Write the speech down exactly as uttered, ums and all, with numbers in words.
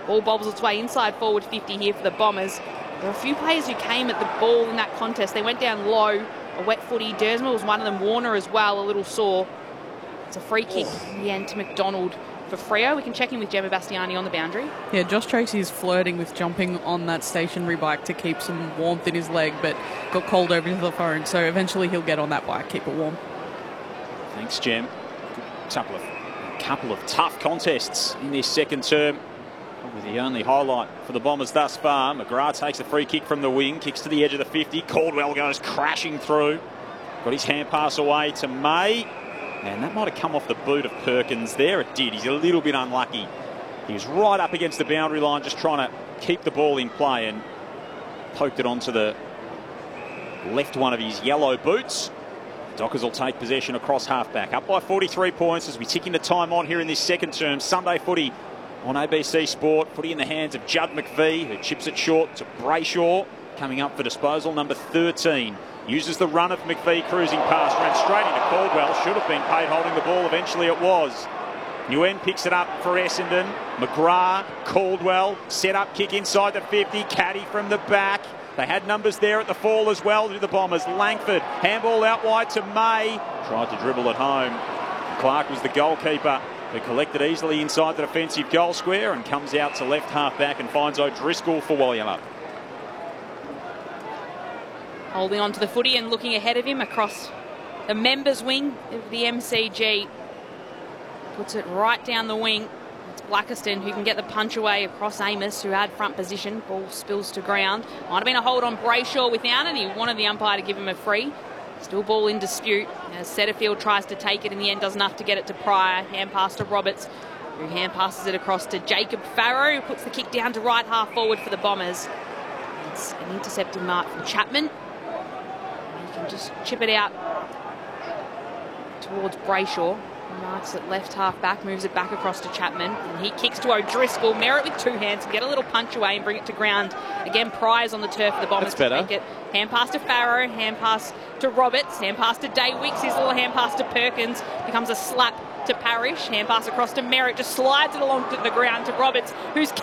Ball bobbles its way inside forward fifty here for the Bombers. There are a few players who came at the ball in that contest. They went down low, a wet footy. Dersma was one of them, Warner as well, a little sore. It's a free kick in the end to McDonald for Freo. We can check in with Gemma Bastiani on the boundary. Yeah, Josh Tracy is flirting with jumping on that stationary bike to keep some warmth in his leg, but got called over to the phone, so eventually he'll get on that bike, keep it warm. Thanks, Gem. Couple of, couple of tough contests in this second term. Probably the only highlight for the Bombers thus far. McGrath takes a free kick from the wing, kicks to the edge of the fifty. Caldwell goes crashing through. Got his hand pass away to May. And that might have come off the boot of Perkins there. It did. He's a little bit unlucky. He was right up against the boundary line, just trying to keep the ball in play, and poked it onto the left one of his yellow boots. Dockers will take possession across halfback. Up by forty-three points as we tick into time on here in this second term. Sunday footy on A B C Sport. Footy in the hands of Judd McVie, who chips it short to Brayshaw. Coming up for disposal, number thirteen. Uses the run of McVie cruising past. Ran straight into Caldwell. Should have been paid holding the ball. Eventually it was. Nguyen picks it up for Essendon. McGrath, Caldwell. Set up kick inside the fifty. Caddy from the back. They had numbers there at the fall as well to the Bombers. Langford, handball out wide to May. Tried to dribble it home. Clark was the goalkeeper who collected easily inside the defensive goal square and comes out to left half back and finds O'Driscoll for Waliama. Holding on to the footy and looking ahead of him across the members wing of the M C G. Puts it right down the wing. It's Blackiston who can get the punch away across Amos, who had front position. Ball spills to ground. Might have been a hold on Brayshaw without it. He wanted the umpire to give him a free. Still ball in dispute as Setterfield tries to take it. In the end, does enough to get it to Pryor. Hand pass to Roberts, who hand passes it across to Jacob Farrow, who puts the kick down to right half forward for the Bombers. It's an intercepting mark from Chapman. He can just chip it out towards Brayshaw. Marks it left half back, moves it back across to Chapman, and he kicks to O'Driscoll. Merritt with two hands can get a little punch away and bring it to ground. Again, Pryor's on the turf for the Bombers to take it. Hand pass to Farrow, hand pass to Roberts, hand pass to Day Wicks, his little hand pass to Perkins, becomes a slap to Parrish, hand pass across to Merritt, just slides it along to the ground to Roberts, who's